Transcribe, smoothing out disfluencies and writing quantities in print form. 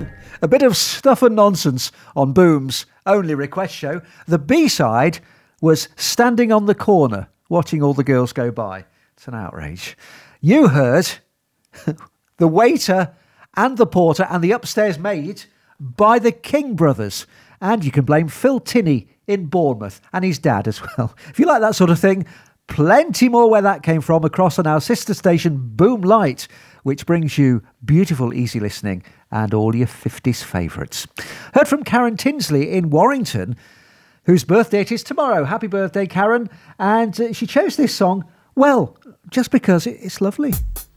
A bit of stuff and nonsense on Boom's only request show. The B-side was Standing on the Corner, watching all the girls go by. It's an outrage. You heard The Waiter and the Porter and the Upstairs Maid by the King Brothers. And you can blame Phil Tinney in Bournemouth and his dad as well. If you like that sort of thing, plenty more where that came from across on our sister station Boom Light, which brings you beautiful easy listening and all your 50s favourites. Heard from Karen Tinsley in Warrington, whose birthday it is tomorrow. Happy birthday, Karen. And she chose this song, well, just because it's lovely.